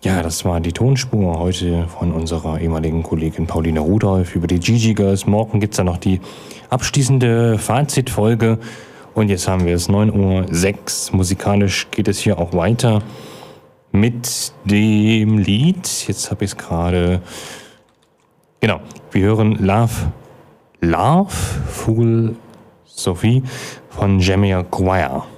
Ja, das war die Tonspur heute von unserer ehemaligen Kollegin Pauline Rudolph über die Gigi Girls. Morgen gibt es dann noch die abschließende Fazitfolge. Und jetzt haben wir es 9:06 Uhr. Musikalisch geht es hier auch weiter mit dem Lied. Jetzt habe ich es gerade. Genau, wir hören Love, Fool Sophie von Jamiroquai.